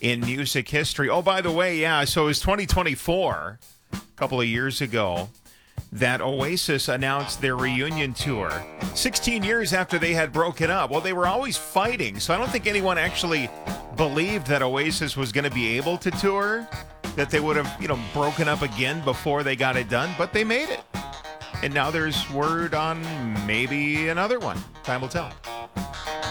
in music history. Oh, by the way, yeah, so it was 2024, a couple of years ago, that Oasis announced their reunion tour 16 years after they had broken up. Well, they were always fighting, so I don't think anyone actually believed that Oasis was going to be able to tour, that they would have, broken up again before they got it done, but they made it. And now there's word on maybe another one. Time will tell.